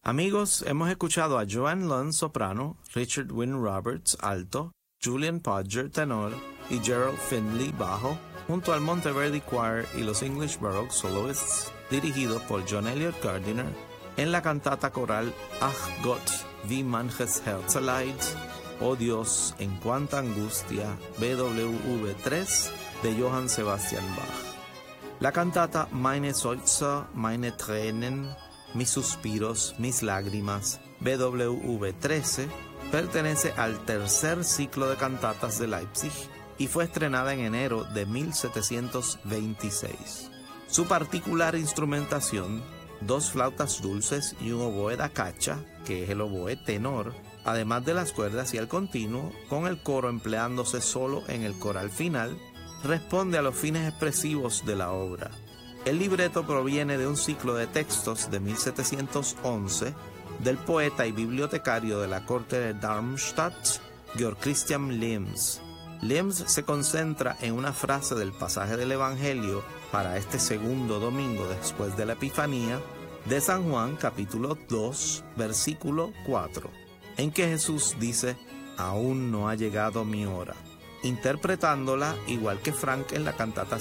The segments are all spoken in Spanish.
Amigos, hemos escuchado a Joan Lund, soprano, Richard Wynne Roberts, alto, Julian Podger, tenor, y Gerald Findlay, bajo, junto al Monteverdi Choir y los English Baroque Soloists, dirigidos por John Eliot Gardiner, en la cantata coral Ach Gott, wie manches Herz leidet, Oh Dios, en cuánta angustia, BWV 3, de Johann Sebastian Bach. La cantata Meine Seufzer, meine Tränen, mis suspiros, mis lágrimas, BWV 13, pertenece al tercer ciclo de cantatas de Leipzig y fue estrenada en enero de 1726. Su particular instrumentación, 2 flautas dulces y un oboe da caccia, que es el oboe tenor, además de las cuerdas y el continuo, con el coro empleándose solo en el coral final, responde a los fines expresivos de la obra. El libreto proviene de un ciclo de textos de 1711 del poeta y bibliotecario de la corte de Darmstadt, Georg Christian Lims. Lims se concentra en una frase del pasaje del Evangelio para este segundo domingo después de la Epifanía de San Juan, capítulo 2, versículo 4, en que Jesús dice: «Aún no ha llegado mi hora», interpretándola igual que Frank en la cantata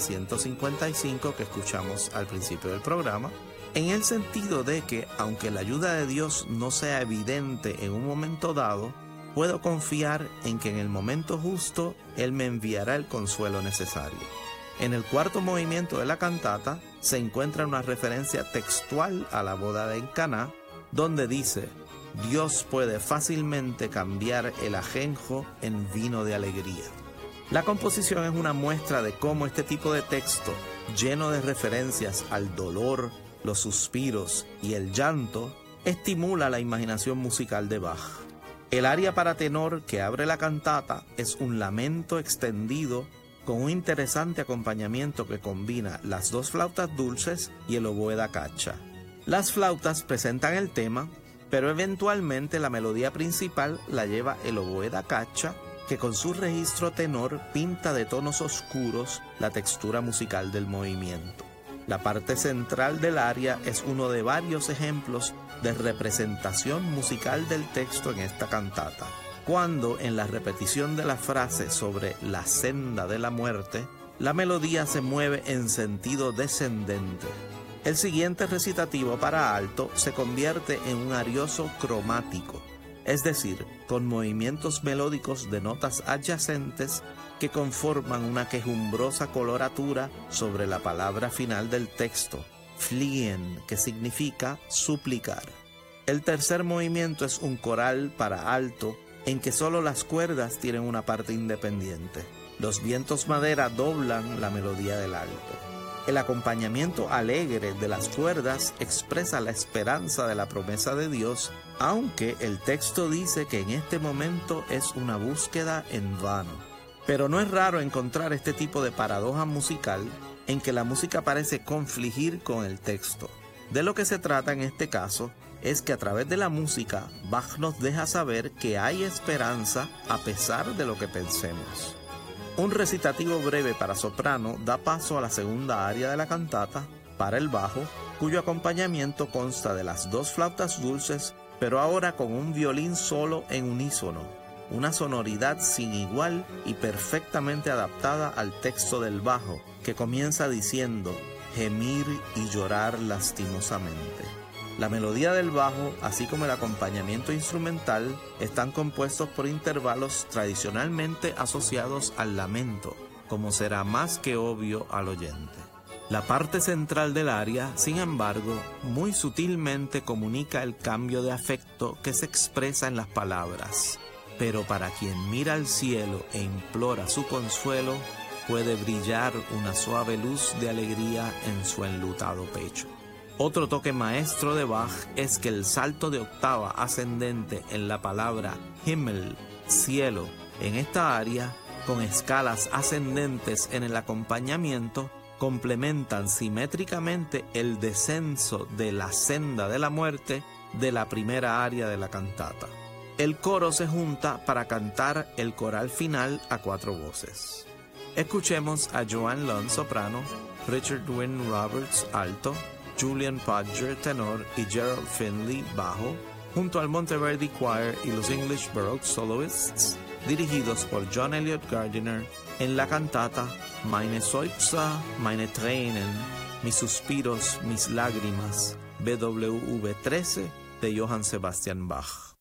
155 que escuchamos al principio del programa, en el sentido de que, aunque la ayuda de Dios no sea evidente en un momento dado, puedo confiar en que en el momento justo Él me enviará el consuelo necesario. En el cuarto movimiento de la cantata se encuentra una referencia textual a la boda de Caná, donde dice: «Dios puede fácilmente cambiar el ajenjo en vino de alegría». La composición es una muestra de cómo este tipo de texto, lleno de referencias al dolor, los suspiros y el llanto, estimula la imaginación musical de Bach. El aria para tenor que abre la cantata es un lamento extendido con un interesante acompañamiento que combina las 2 flautas dulces y el oboe da caccia. Las flautas presentan el tema, pero eventualmente la melodía principal la lleva el oboe da caccia, que con su registro tenor pinta de tonos oscuros la textura musical del movimiento. La parte central del aria es uno de varios ejemplos de representación musical del texto en esta cantata, cuando en la repetición de la frase sobre la senda de la muerte, la melodía se mueve en sentido descendente. El siguiente recitativo para alto se convierte en un arioso cromático, es decir, con movimientos melódicos de notas adyacentes que conforman una quejumbrosa coloratura sobre la palabra final del texto, fliehen, que significa suplicar. El tercer movimiento es un coral para alto, en que solo las cuerdas tienen una parte independiente. Los vientos madera doblan la melodía del alto. El acompañamiento alegre de las cuerdas expresa la esperanza de la promesa de Dios, aunque el texto dice que en este momento es una búsqueda en vano. Pero no es raro encontrar este tipo de paradoja musical en que la música parece confligir con el texto. De lo que se trata en este caso es que a través de la música Bach nos deja saber que hay esperanza a pesar de lo que pensemos. Un recitativo breve para soprano da paso a la segunda aria de la cantata, para el bajo, cuyo acompañamiento consta de las 2 flautas dulces, pero ahora con un violín solo en unísono, una sonoridad sin igual y perfectamente adaptada al texto del bajo, que comienza diciendo: «gemir y llorar lastimosamente». La melodía del bajo, así como el acompañamiento instrumental, están compuestos por intervalos tradicionalmente asociados al lamento, como será más que obvio al oyente. La parte central del aria, sin embargo, muy sutilmente comunica el cambio de afecto que se expresa en las palabras. Pero para quien mira al cielo e implora su consuelo, puede brillar una suave luz de alegría en su enlutado pecho. Otro toque maestro de Bach es que el salto de octava ascendente en la palabra Himmel, cielo, en esta aria, con escalas ascendentes en el acompañamiento, complementan simétricamente el descenso de la senda de la muerte de la primera aria de la cantata. El coro se junta para cantar el coral final a 4 voces. Escuchemos a Joan Lund, soprano, Richard Wynne Roberts, alto, Julian Podger, tenor, y Gerald Finley, bajo, junto al Monteverdi Choir y los English Baroque Soloists, dirigidos por John Eliot Gardiner, en la cantata Meine Seufzer, meine Tränen, Mis suspiros, mis lágrimas, BWV 13, de Johann Sebastian Bach.